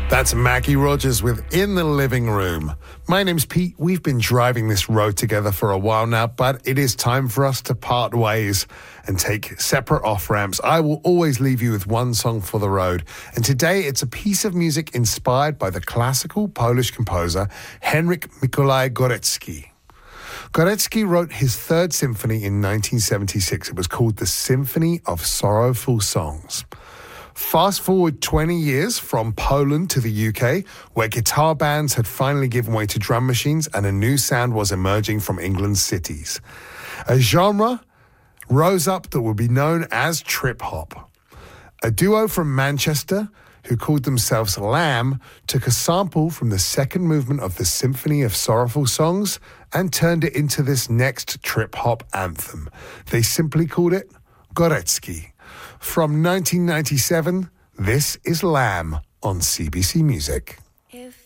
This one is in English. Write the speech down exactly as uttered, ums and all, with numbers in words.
That's Maggie Rogers with In the Living Room. My name's Pete. We've been driving this road together for a while now, but it is time for us to part ways and take separate off-ramps. I will always leave you with one song for the road. And today it's a piece of music inspired by the classical Polish composer Henryk Mikołaj Górecki. Górecki wrote his third symphony in nineteen seventy-six. It was called the Symphony of Sorrowful Songs. Fast forward twenty years from Poland to the U K, where guitar bands had finally given way to drum machines and a new sound was emerging from England's cities. A genre rose up that would be known as trip-hop. A duo from Manchester, who called themselves Lamb, took a sample from the second movement of the Symphony of Sorrowful Songs and turned it into this next trip-hop anthem. They simply called it Górecki. From nineteen ninety-seven, this is Lamb on C B C Music. If